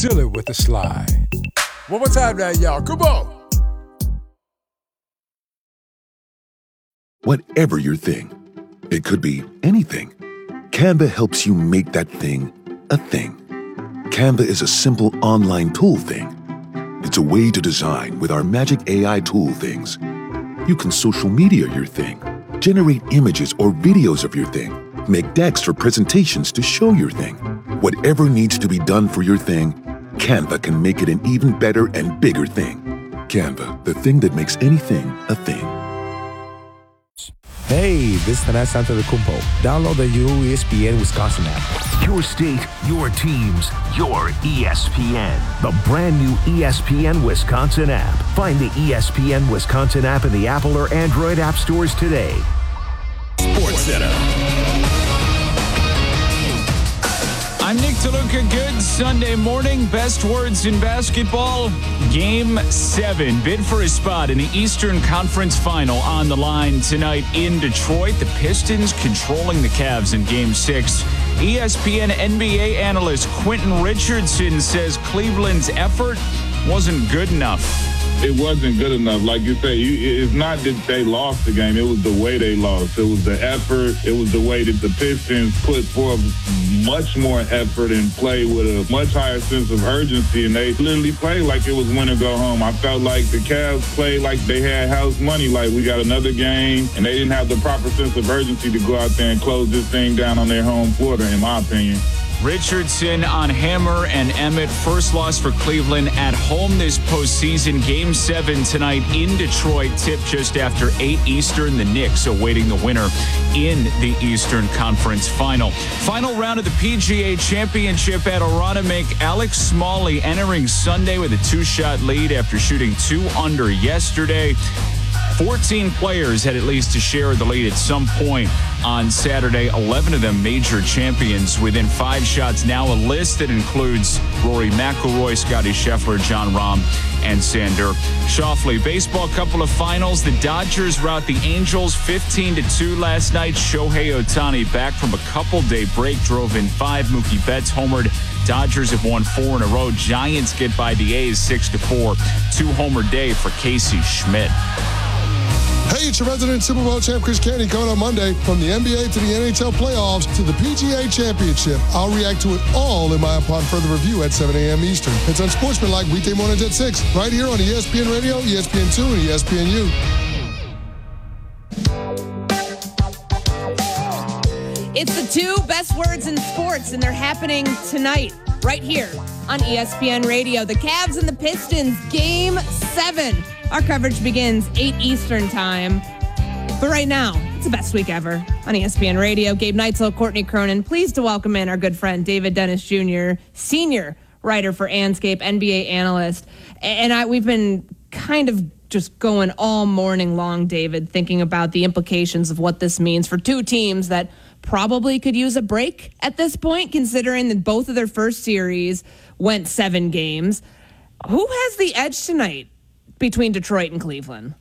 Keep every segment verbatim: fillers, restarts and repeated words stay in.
seal it with a slide. One more time now, y'all. Come on. Whatever your thing, it could be anything. Canva helps you make that thing a thing. Canva is a simple online tool thing. It's a way to design with our magic A I tool things. You can social media your thing, generate images or videos of your thing, make decks or presentations to show your thing. Whatever needs to be done for your thing, Canva can make it an even better and bigger thing. Canva, the thing that makes anything a thing. Hey, this is Tanas Antetokounmpo. Download the new E S P N Wisconsin app. Your state, your teams, your E S P N. The brand new E S P N Wisconsin app. Find the E S P N Wisconsin app in the Apple or Android app stores today. Sports Center. I'm Nick DeLuca. Good Sunday morning. Best words in basketball. Game seven. Bid for a spot in the Eastern Conference Final on the line tonight in Detroit. The Pistons controlling the Cavs in Game six. E S P N N B A analyst Quentin Richardson says Cleveland's effort wasn't good enough. It wasn't good enough. Like you say, you, it's not that they lost the game. It was the way they lost. It was the effort. It was the way that the Pistons put forth much more effort and play with a much higher sense of urgency. And they literally played like it was win or go home. I felt like the Cavs played like they had house money, like we got another game. And they didn't have the proper sense of urgency to go out there and close this thing down on their home floor, in my opinion. Richardson on Hammer and Emmett. First loss for Cleveland at home this postseason. Game seven tonight in Detroit. Tip just after eight Eastern. The Knicks awaiting the winner in the Eastern Conference Final. Final round of the P G A Championship at Aronimink. Alex Smalley entering Sunday with a two-shot lead after shooting two under yesterday. fourteen players had at least a share of the lead at some point on Saturday. eleven of them major champions within five shots. Now a list that includes Rory McIlroy, Scotty Scheffler, John Rahm, and Xander Schauffele. Baseball, couple of finals. The Dodgers rout the Angels fifteen to two last night. Shohei Ohtani back from a couple-day break, drove in five. Mookie Betts homered. Dodgers have won four in a row. Giants get by the A's six to four. Two-homer day for Casey Schmidt. Hey, it's your resident Super Bowl champ, Chris Canty, coming on Monday. From the N B A to the N H L playoffs to the P G A Championship. I'll react to it all in my upon further review at seven a.m. Eastern. It's Unsportsmanlike weekday mornings at six, right here on E S P N Radio, E S P N two, and E S P N U. It's the two best words in sports, and they're happening tonight, right here on E S P N Radio. The Cavs and the Pistons, Game seven. Our coverage begins eight Eastern time. But right now, it's the best week ever on E S P N Radio. Gabe Neitzel, Courtney Cronin. Pleased to welcome in our good friend David Dennis Junior, senior writer for Anscape, N B A analyst. And I, we've been kind of just going all morning long, David, thinking about the implications of what this means for two teams that probably could use a break at this point, considering that both of their first series went seven games. Who has the edge tonight between Detroit and Cleveland?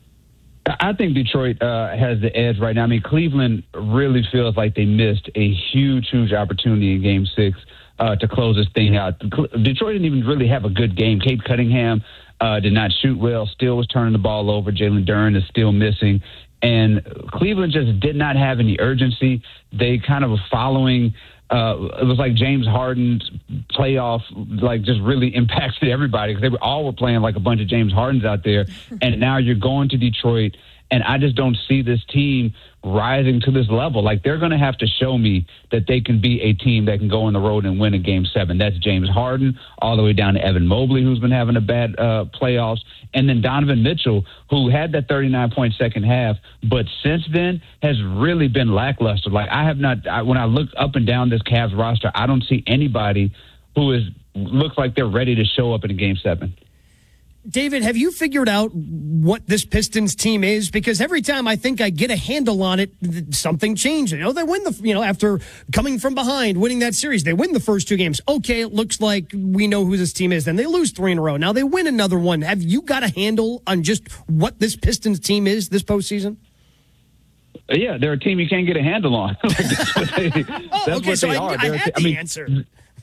I think Detroit uh, has the edge right now. I mean, Cleveland really feels like they missed a huge, huge opportunity in Game six uh, to close this thing out. Detroit didn't even really have a good game. Cade Cunningham uh, did not shoot well, still was turning the ball over. Jalen Duren is still missing. And Cleveland just did not have any urgency. They kind of were following uh, it was like James Harden's playoff, like just really impacted everybody because they were all were playing like a bunch of James Hardens out there. And now you're going to Detroit, and I just don't see this team rising to this level. Like, they're going to have to show me that they can be a team that can go on the road and win a game seven. That's James Harden all the way down to Evan Mobley, who's been having a bad uh, playoffs, and then Donovan Mitchell, who had that thirty-nine point second half, but since then has really been lackluster. Like, I have not, I, when I look up and down this Cavs roster, I don't see anybody who is looks like they're ready to show up in a game seven. David, have you figured out what this Pistons team is? Because every time I think I get a handle on it, something changes. You know, they win the, you know, after coming from behind, winning that series, they win the first two games. Okay, it looks like we know who this team is. Then they lose three in a row. Now they win another one. Have you got a handle on just what this Pistons team is this postseason? Yeah, they're a team you can't get a handle on. Like, that's what they, oh, that's okay, what so they I, are. I They're had a, the I mean, answer.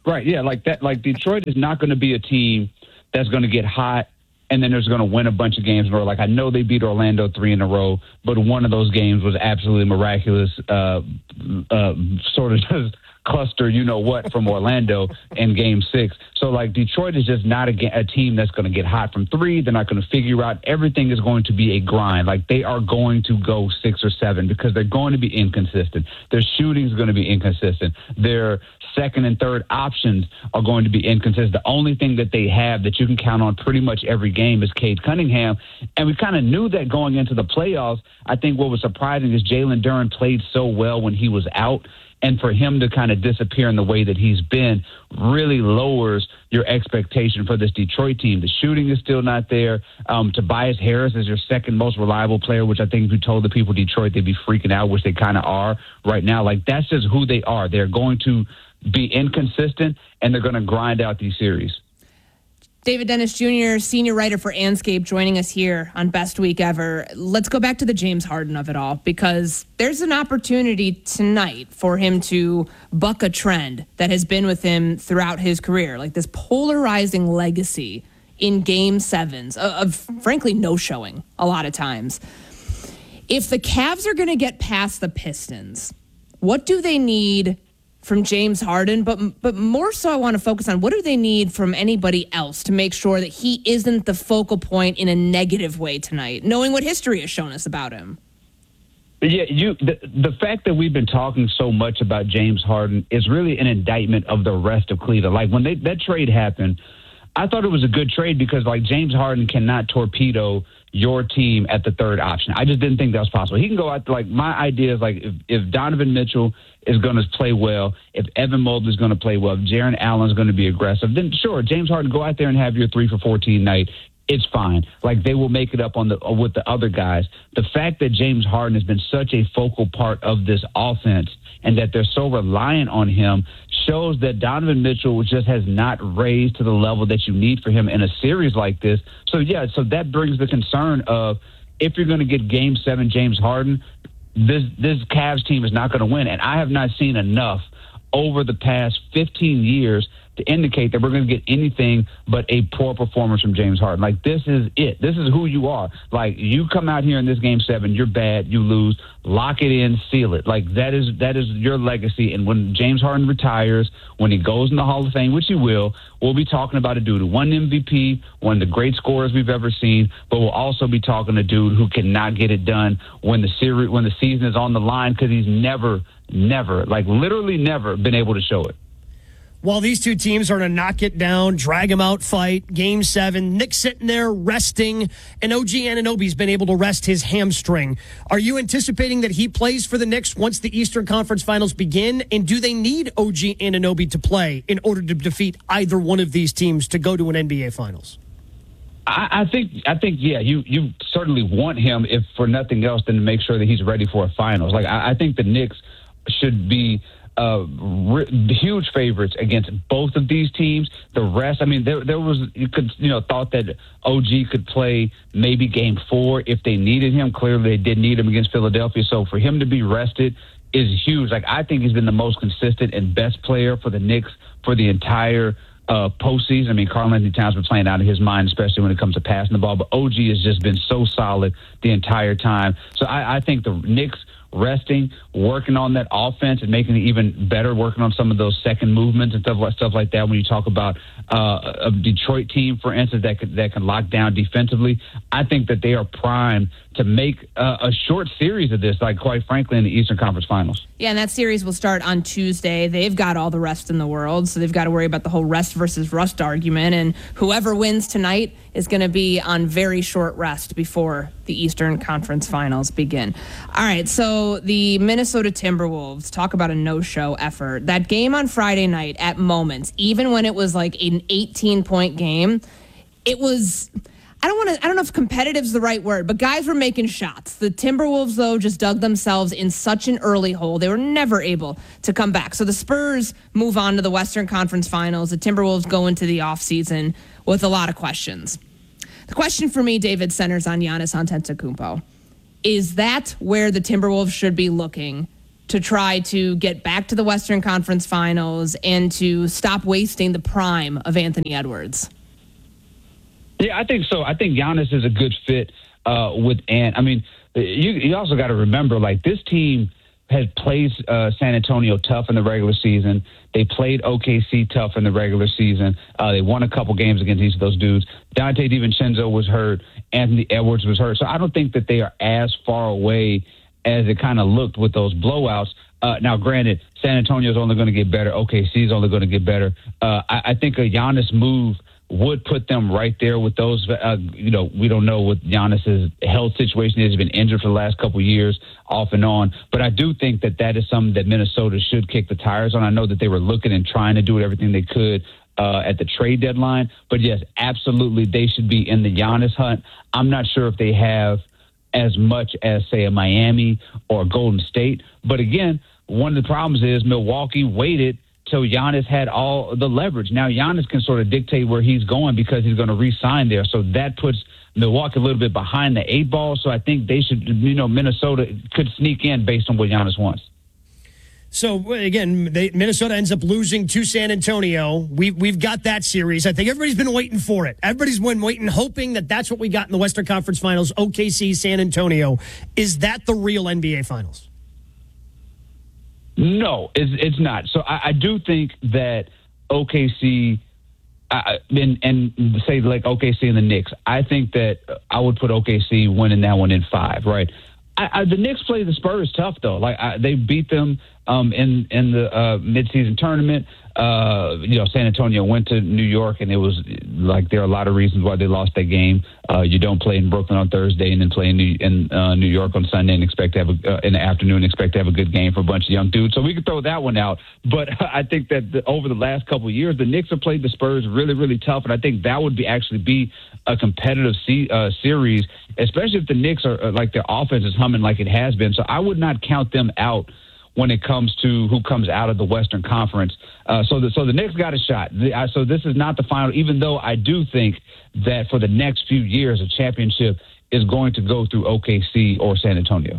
Right, yeah, like that. Like Detroit is not going to be a team that's going to get hot and then there's going to win a bunch of games in a row. Like I know they beat Orlando three in a row, but one of those games was absolutely miraculous, uh, uh, sort of just cluster, you know what, from Orlando in game six. So, like, Detroit is just not a, a team that's going to get hot from three. They're not going to figure out. Everything is going to be a grind. Like, they are going to go six or seven because they're going to be inconsistent. Their shooting is going to be inconsistent. Their second and third options are going to be inconsistent. The only thing that they have that you can count on pretty much every game is Cade Cunningham. And we kind of knew that going into the playoffs. I think what was surprising is Jalen Duren played so well when he was out. And for him to kind of disappear in the way that he's been really lowers your expectation for this Detroit team. The shooting is still not there. Um, Tobias Harris is your second most reliable player, which I think if you told the people Detroit, they'd be freaking out, which they kind of are right now. Like, that's just who they are. They're going to be inconsistent, and they're going to grind out these series. David Dennis Junior, senior writer for Anscape, joining us here on Best Week Ever. Let's go back to the James Harden of it all, because there's an opportunity tonight for him to buck a trend that has been with him throughout his career, like this polarizing legacy in game sevens of, of frankly, no showing a lot of times. If the Cavs are going to get past the Pistons, what do they need from James Harden, but but more so I want to focus on what do they need from anybody else to make sure that he isn't the focal point in a negative way tonight, knowing what history has shown us about him? Yeah, you the, the fact that we've been talking so much about James Harden is really an indictment of the rest of Cleveland. Like, when they, that trade happened, I thought it was a good trade because, like, James Harden cannot torpedo your team at the third option. I just didn't think that was possible. He can go out, like, my idea is, like, if, if Donovan Mitchell is going to play well, if Evan Mobley is going to play well, if Jaren Allen is going to be aggressive, then sure, James Harden, go out there and have your three for fourteen night. It's fine. Like, they will make it up on the with the other guys. The fact that James Harden has been such a focal part of this offense and that they're so reliant on him shows that Donovan Mitchell just has not raised to the level that you need for him in a series like this. So, yeah, so that brings the concern of if you're going to get game seven James Harden, this this Cavs team is not going to win. And I have not seen enough over the past fifteen years to indicate that we're going to get anything but a poor performance from James Harden. Like, this is it. This is who you are. Like, you come out here in this game seven, you're bad, you lose, lock it in, seal it. Like, that is that is your legacy. And when James Harden retires, when he goes in the Hall of Fame, which he will, we'll be talking about a dude who won M V P, one of the great scorers we've ever seen, but we'll also be talking a dude who cannot get it done when the series, when the season is on the line, because he's never, never, like literally never been able to show it. While these two teams are in a knock it down, drag them out fight, game seven, Nick's sitting there resting, and O G Anunoby's been able to rest his hamstring. Are you anticipating that he plays for the Knicks once the Eastern Conference Finals begin? And do they need O G Anunoby to play in order to defeat either one of these teams to go to an N B A Finals? I, I think, I think, yeah, you, you certainly want him, if for nothing else, than to make sure that he's ready for a finals. Like, I, I think the Knicks should be Uh, re- huge favorites against both of these teams. The rest, I mean, there, there was you could you know thought that O G could play maybe game four if they needed him. Clearly, they did need him against Philadelphia. So for him to be rested is huge. Like, I think he's been the most consistent and best player for the Knicks for the entire uh, postseason. I mean, Karl-Anthony Towns been playing out of his mind, especially when it comes to passing the ball. But O G has just been so solid the entire time. So I, I think the Knicks resting, working on that offense and making it even better, working on some of those second movements and stuff like stuff like that. When you talk about uh, a Detroit team, for instance, that could, that can lock down defensively, I think that they are primed to make uh, a short series of this, like, quite frankly, in the Eastern Conference Finals. Yeah, and that series will start on Tuesday. They've got all the rest in the world, so they've got to worry about the whole rest versus rust argument, and whoever wins tonight is going to be on very short rest before the Eastern Conference Finals begin. All right, so the Minnesota Timberwolves, talk about a no-show effort. That game on Friday night, at moments, even when it was like an eighteen-point game, it was... I don't want to, I don't know if competitive is the right word, but guys were making shots. The Timberwolves, though, just dug themselves in such an early hole. They were never able to come back. So the Spurs move on to the Western Conference Finals. The Timberwolves go into the offseason with a lot of questions. The question for me, David, centers on Giannis Antetokounmpo. Is that where the Timberwolves should be looking to try to get back to the Western Conference Finals and to stop wasting the prime of Anthony Edwards? Yeah, I think so. I think Giannis is a good fit uh, with Ant. I mean, you, you also got to remember, like, this team has played uh, San Antonio tough in the regular season. They played O K C tough in the regular season. Uh, they won a couple games against each of those dudes. Dante DiVincenzo was hurt. Anthony Edwards was hurt. So I don't think that they are as far away as it kind of looked with those blowouts. Uh, now, granted, San Antonio is only going to get better. O K C is only going to get better. Uh, I, I think a Giannis move would put them right there with those. Uh, you know, we don't know what Giannis's health situation is. He's been injured for the last couple of years, off and on. But I do think that that is something that Minnesota should kick the tires on. I know that they were looking and trying to do everything they could uh, at the trade deadline. But, yes, absolutely, they should be in the Giannis hunt. I'm not sure if they have as much as, say, a Miami or Golden State. But, again, one of the problems is Milwaukee waited till Giannis had all the leverage. Now Giannis can sort of dictate where he's going because he's going to re-sign there. So that puts Milwaukee a little bit behind the eight ball. So I think they should, you know, Minnesota could sneak in based on what Giannis wants. So, again, they, Minnesota ends up losing to San Antonio. We, we've got that series. I think everybody's been waiting for it. Everybody's been waiting, hoping that that's what we got in the Western Conference Finals, O K C, San Antonio. Is that the real N B A Finals? No, it's, it's not. So I, I do think that O K C uh, and, and say like O K C and the Knicks, I think that I would put O K C winning that one in five, right? I, I, the Knicks play the Spurs tough, though. Like I, they beat them um, in in the uh, midseason tournament. Uh, you know, San Antonio went to New York, and it was like there are a lot of reasons why they lost that game. Uh, you don't play in Brooklyn on Thursday and then play in New, in, uh, New York on Sunday and expect to have a, uh, in the afternoon expect to have a good game for a bunch of young dudes. So we could throw that one out. But I think that the, over the last couple of years, the Knicks have played the Spurs really, really tough, and I think that would be actually be a competitive se- uh, series, especially if the Knicks are uh, like their offense is humming like it has been. So I would not count them out when it comes to who comes out of the Western Conference. Uh, so, the, so the Knicks got a shot. The, uh, so this is not the final, even though I do think that for the next few years, a championship is going to go through O K C or San Antonio.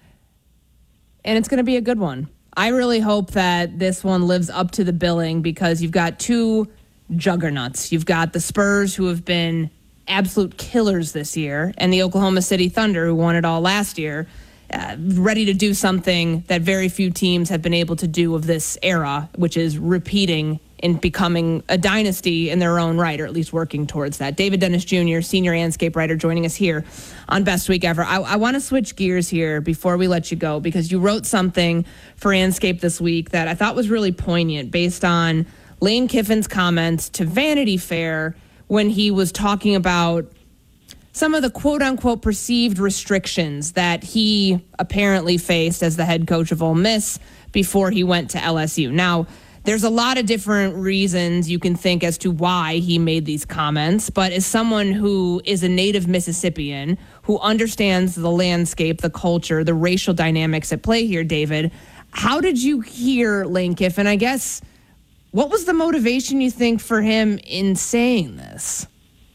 And it's going to be a good one. I really hope that this one lives up to the billing because you've got two juggernauts. You've got the Spurs, who have been absolute killers this year, and the Oklahoma City Thunder, who won it all last year. Uh, ready to do something that very few teams have been able to do of this era, which is repeating and becoming a dynasty in their own right, or at least working towards that. David Dennis Junior, senior Anscape writer, joining us here on Best Week Ever. I, I want to switch gears here before we let you go, because you wrote something for Anscape this week that I thought was really poignant based on Lane Kiffin's comments to Vanity Fair when he was talking about some of the quote-unquote perceived restrictions that he apparently faced as the head coach of Ole Miss before he went to L S U. Now, there's a lot of different reasons you can think as to why he made these comments, but as someone who is a native Mississippian, who understands the landscape, the culture, the racial dynamics at play here, David, how did you hear Lane Kiffin? I guess, what was the motivation, you think, for him in saying this?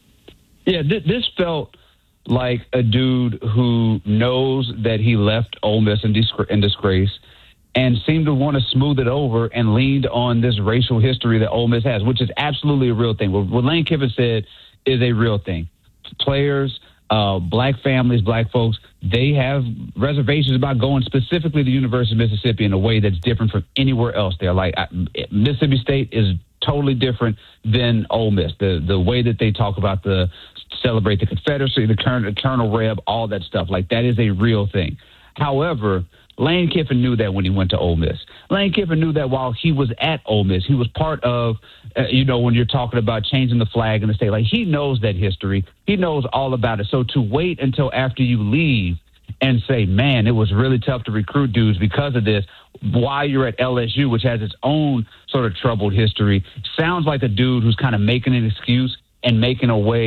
Yeah, th- this felt like a dude who knows that he left Ole Miss in, disgra- in disgrace and seemed to want to smooth it over and leaned on this racial history that Ole Miss has, which is absolutely a real thing. What, what Lane Kiffin said is a real thing. Players, uh, black families, black folks, they have reservations about going specifically to the University of Mississippi in a way that's different from anywhere else there. Like I, Mississippi State is totally different than Ole Miss. The the way that they talk about the celebrate the Confederacy, the current eternal reb, all that stuff, like that is a real thing. However, Lane Kiffin knew that when he went to Ole Miss. Lane Kiffin knew that while he was at Ole Miss, he was part of, uh, you know, when you're talking about changing the flag in the state, like he knows that history. He knows all about it. So to wait until after you leave and say, man, it was really tough to recruit dudes because of this, while you're at L S U, which has its own sort of troubled history, sounds like a dude who's kind of making an excuse and making a way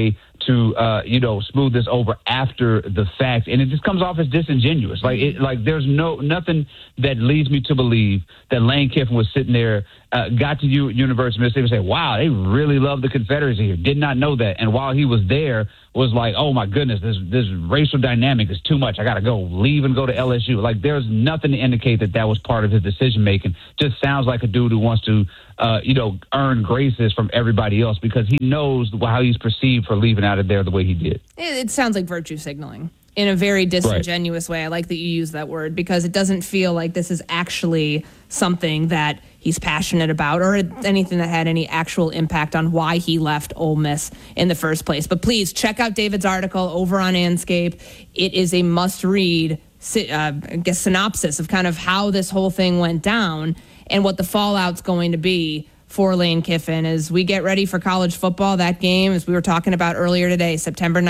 to, uh, you know, smooth this over after the fact. And it just comes off as disingenuous. Like, it, like there's no nothing that leads me to believe that Lane Kiffin was sitting there, uh, got to U- University of Mississippi and say, wow, they really love the Confederacy here. Did not know that. And while he was there, was like, oh, my goodness, this this racial dynamic is too much. I got to go leave and go to L S U. Like, there's nothing to indicate that that was part of his decision-making. Just sounds like a dude who wants to, uh, you know, earn graces from everybody else because he knows how he's perceived for leaving out of there the way he did. It, it sounds like virtue signaling in a very disingenuous right. way. I like that you use that word because it doesn't feel like this is actually something that he's passionate about or anything that had any actual impact on why he left Ole Miss in the first place. But please check out David's article over on Anscape. It is a must-read, uh, I guess, synopsis of kind of how this whole thing went down and what the fallout's going to be for Lane Kiffin as we get ready for college football. That game, as we were talking about earlier today, September ninth.